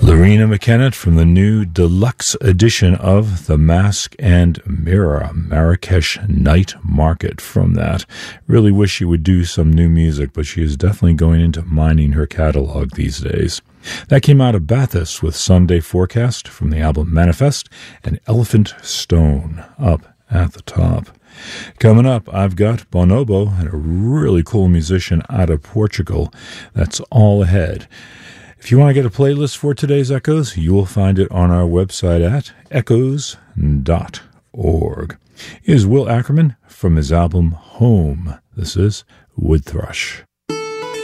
Loreena McKennitt from the new deluxe edition of The Mask and Mirror, Marrakesh Night Market from that. Really wish she would do some new music, but she is definitely going into mining her catalog these days. That came out of Bathurst with Sunday Forecast from the album Manifest, and Elephant Stone up at the top. Coming up, I've got Bonobo and a really cool musician out of Portugal. That's all ahead. If you want to get a playlist for today's Echoes, you will find it on our website at echoes.org. Here's Will Ackerman from his album Home. This is Wood Thrush.